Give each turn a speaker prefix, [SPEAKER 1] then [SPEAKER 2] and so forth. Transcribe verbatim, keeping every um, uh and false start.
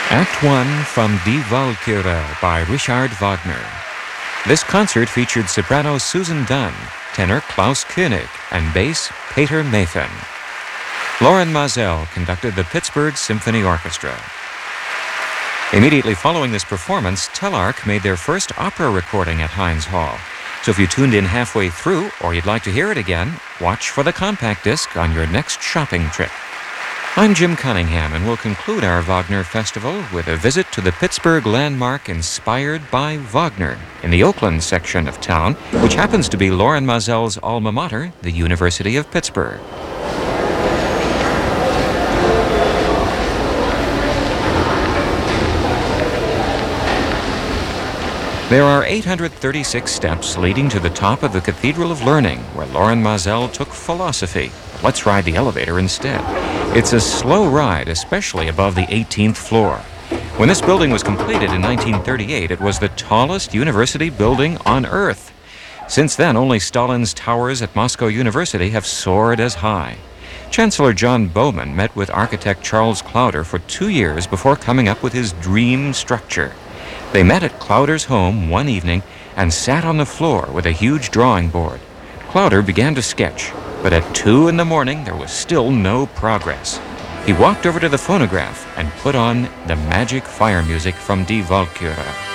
[SPEAKER 1] Act one from Die Walküre by Richard Wagner. This concert featured soprano Susan Dunn, tenor Klaus Koenig, and bass Peter Mayfen. Lorin Maazel conducted the Pittsburgh Symphony Orchestra. Immediately following this performance, Telarc made their first opera recording at Heinz Hall. So if you tuned in halfway through, or you'd like to hear it again, watch for the compact disc on your next shopping trip. I'm Jim Cunningham, and we'll conclude our Wagner Festival with a visit to the Pittsburgh landmark inspired by Wagner in the Oakland section of town, which happens to be Lorin Maazel's alma mater, the University of Pittsburgh. There are eight hundred thirty-six steps leading to the top of the Cathedral of Learning, where Lorin Maazel took philosophy. Let's ride the elevator instead. It's a slow ride, especially above the eighteenth floor. When this building was completed in nineteen thirty-eight, it was the tallest university building on Earth. Since then, only Stalin's towers at Moscow University have soared as high. Chancellor John Bowman met with architect Charles Clowder for two years before coming up with his dream structure. They met at Clowder's home one evening and sat on the floor with a huge drawing board. Clowder began to sketch, but at two in the morning there was still no progress. He walked over to the phonograph and put on the magic fire music from Die Walküre.